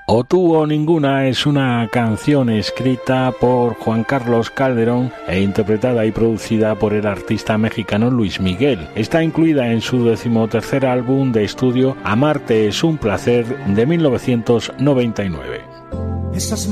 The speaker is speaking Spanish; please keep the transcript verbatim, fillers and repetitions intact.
O Tú o Ninguna es una canción escrita por Juan Carlos Calderón e interpretada y producida por el artista mexicano Luis Miguel. Está incluida en su decimotercer álbum de estudio Amarte es un placer de mil novecientos noventa y nueve. Esas